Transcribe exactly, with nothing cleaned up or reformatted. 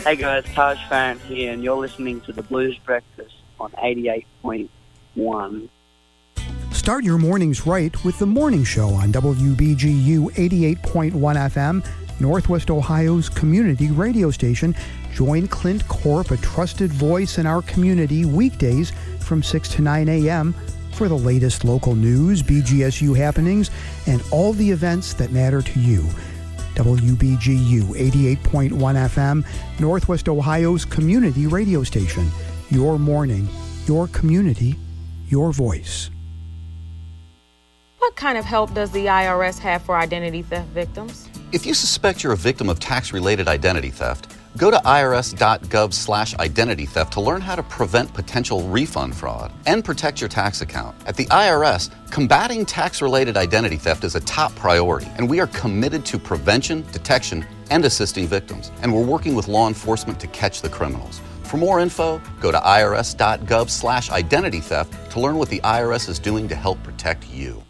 Hey guys, Taj Farron here, and you're listening to the Blues Breakfast on eighty-eight point one. Start your mornings right with The Morning Show on W B G U eighty-eight point one F M, Northwest Ohio's community radio station. Join Clint Corp, a trusted voice in our community, weekdays from six to nine a.m. for the latest local news, B G S U happenings, and all the events that matter to you. W B G U eighty-eight point one F M, Northwest Ohio's community radio station. Your morning, your community, your voice. What kind of help does the I R S have for identity theft victims? If you suspect you're a victim of tax-related identity theft, go to I R S dot gov slash identity theft to learn how to prevent potential refund fraud and protect your tax account. At the I R S, combating tax-related identity theft is a top priority, and we are committed to prevention, detection, and assisting victims. And we're working with law enforcement to catch the criminals. For more info, go to I R S dot gov slash identity theft to learn what the I R S is doing to help protect you.